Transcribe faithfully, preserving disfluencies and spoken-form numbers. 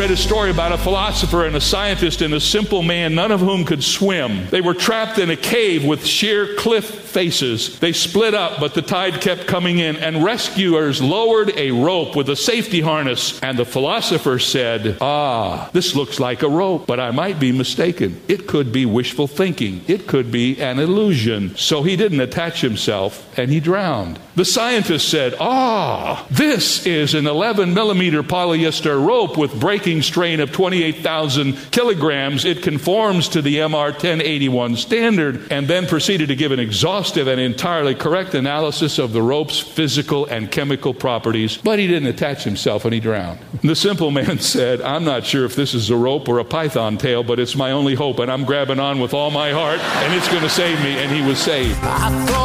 read a story about a philosopher and a scientist and a simple man, none of whom could swim. They were trapped in a cave with sheer cliff faces. They split up, but the tide kept coming in, and rescuers lowered a rope with a safety harness. And the philosopher said, "Ah, this looks like a rope, but I might be mistaken. It could be wishful thinking. It could be an illusion." So he didn't attach himself, and he drowned. The scientist said, "Ah, this is an eleven millimeter polyester rope with breaking strain of twenty-eight thousand kilograms. It conforms to the M R ten eighty-one standard," and then proceeded to give an exhaustive and entirely correct analysis of the rope's physical and chemical properties. But he didn't attach himself, and he drowned. The simple man said, "I'm not sure if this is a rope or a python tail, but it's my only hope, and I'm grabbing on with all my heart, and it's going to save me." And he was saved.